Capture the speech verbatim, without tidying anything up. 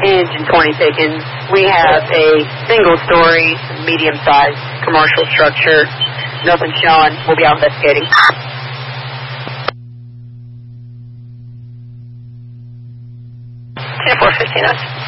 Engine twenty Pickens. We have a single-story, medium-sized commercial structure. Nothing showing. We'll be out investigating. ten four fifteen.